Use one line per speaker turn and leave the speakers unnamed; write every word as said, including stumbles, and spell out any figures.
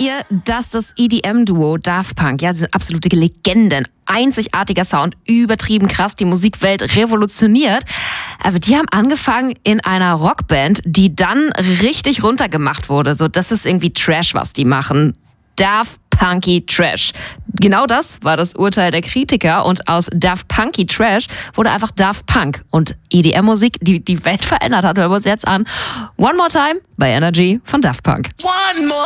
ihr, dass das E D M-Duo Daft Punk, ja, sie sind absolute Legenden, einzigartiger Sound, übertrieben krass, die Musikwelt revolutioniert. Aber die haben angefangen in einer Rockband, die dann richtig runtergemacht wurde. So, das ist irgendwie Trash, was die machen. Daft Punky Trash. Genau das war das Urteil der Kritiker und aus Daft Punky Trash wurde einfach Daft Punk und E D M-Musik, die die Welt verändert hat. Hören wir uns jetzt an. One More Time bei Energy von Daft Punk.
One more